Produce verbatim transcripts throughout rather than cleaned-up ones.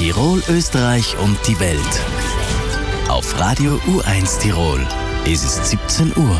Tirol, Österreich und die Welt. Auf Radio U eins Tirol. Es ist siebzehn Uhr.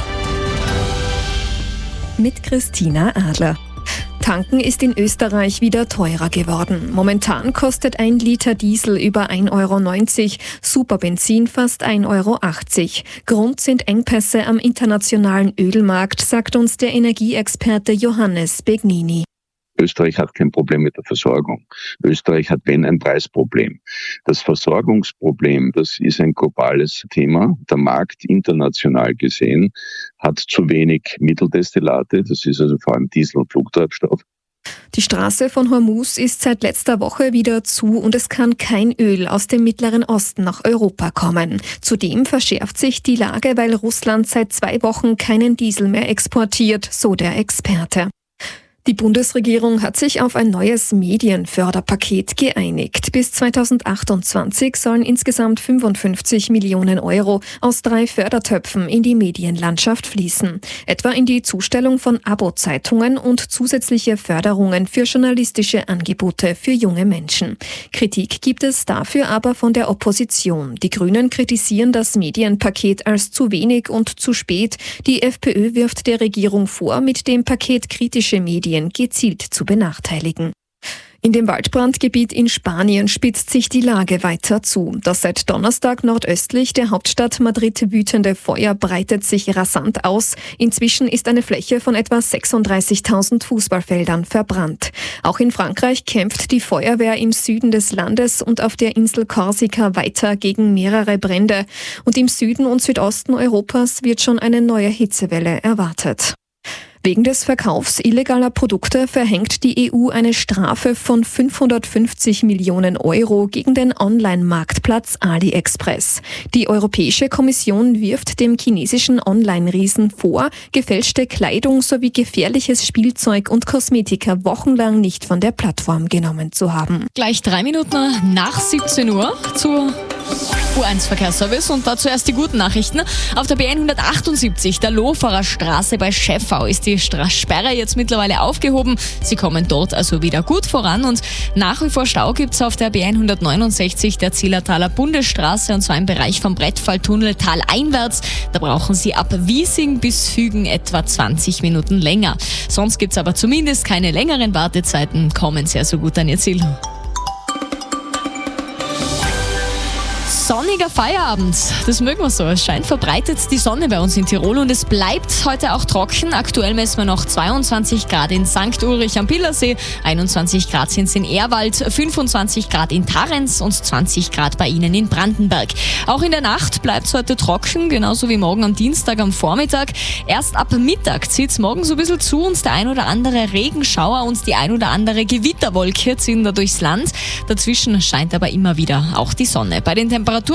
Mit Christina Adler. Tanken ist in Österreich wieder teurer geworden. Momentan kostet ein Liter Diesel über ein Euro neunzig, Superbenzin fast ein Euro achtzig. Grund sind Engpässe am internationalen Ölmarkt, sagt uns der Energieexperte Johannes Begnini. Österreich hat kein Problem mit der Versorgung. Österreich hat, wenn, ein Preisproblem. Das Versorgungsproblem, das ist ein globales Thema. Der Markt international gesehen hat zu wenig Mitteldestillate, das ist also vor allem Diesel und Flugtreibstoff. Die Straße von Hormuz ist seit letzter Woche wieder zu und es kann kein Öl aus dem Mittleren Osten nach Europa kommen. Zudem verschärft sich die Lage, weil Russland seit zwei Wochen keinen Diesel mehr exportiert, so der Experte. Die Bundesregierung hat sich auf ein neues Medienförderpaket geeinigt. Bis zweitausendachtundzwanzig sollen insgesamt fünfundfünfzig Millionen Euro aus drei Fördertöpfen in die Medienlandschaft fließen. Etwa in die Zustellung von Abo-Zeitungen und zusätzliche Förderungen für journalistische Angebote für junge Menschen. Kritik gibt es dafür aber von der Opposition. Die Grünen kritisieren das Medienpaket als zu wenig und zu spät. Die FPÖ wirft der Regierung vor, mit dem Paket kritische Medien gezielt zu benachteiligen. In dem Waldbrandgebiet in Spanien spitzt sich die Lage weiter zu. Das seit Donnerstag nordöstlich der Hauptstadt Madrid wütende Feuer breitet sich rasant aus. Inzwischen ist eine Fläche von etwa sechsunddreißigtausend Fußballfeldern verbrannt. Auch in Frankreich kämpft die Feuerwehr im Süden des Landes und auf der Insel Korsika weiter gegen mehrere Brände. Und im Süden und Südosten Europas wird schon eine neue Hitzewelle erwartet. Wegen des Verkaufs illegaler Produkte verhängt die E U eine Strafe von fünfhundertfünfzig Millionen Euro gegen den Online-Marktplatz AliExpress. Die Europäische Kommission wirft dem chinesischen Online-Riesen vor, gefälschte Kleidung sowie gefährliches Spielzeug und Kosmetika wochenlang nicht von der Plattform genommen zu haben. Gleich drei Minuten nach siebzehn Uhr zur U eins Verkehrsservice und dazu erst die guten Nachrichten. Auf der B hundertachtundsiebzig, der Loferer Straße bei Schäffau, ist die Stra- Sperre jetzt mittlerweile aufgehoben. Sie kommen dort also wieder gut voran und nach wie vor Stau gibt es auf der B hundertneunundsechzig, der Zillertaler Bundesstraße, und zwar im Bereich vom Brettfalltunnel taleinwärts. Da brauchen Sie ab Wiesing bis Fügen etwa zwanzig Minuten länger. Sonst gibt es aber zumindest keine längeren Wartezeiten. Kommen Sie also gut an Ihr Ziel. Sonniger Feierabend, das mögen wir so. Es scheint verbreitet die Sonne bei uns in Tirol und es bleibt heute auch trocken. Aktuell messen wir noch zweiundzwanzig Grad in Sankt Ulrich am Pielersee, einundzwanzig Grad sind es in Ehrwald, fünfundzwanzig Grad in Tarrenz und zwanzig Grad bei Ihnen in Brandenburg. Auch in der Nacht bleibt es heute trocken, genauso wie morgen am Dienstag am Vormittag. Erst ab Mittag zieht es morgen so ein bisschen zu und der ein oder andere Regenschauer und die ein oder andere Gewitterwolke ziehen da durchs Land. Dazwischen scheint aber immer wieder auch die Sonne. Bei den Temperaturen